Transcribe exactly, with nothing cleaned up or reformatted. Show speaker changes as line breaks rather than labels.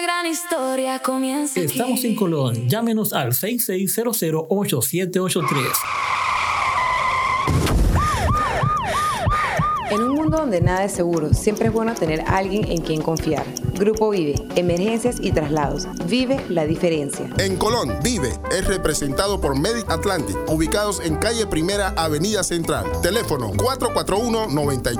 Gran historia comienza aquí.
Estamos en Colón. Llámenos al seis seis cero cero, ocho siete ocho tres.
En un mundo donde nada es seguro, siempre es bueno tener a alguien en quien confiar. Grupo Vive, emergencias y traslados. Vive la diferencia.
En Colón, Vive es representado por Medic Atlantic, ubicados en calle Primera, Avenida Central. Teléfono cuatro cuatro uno, nueve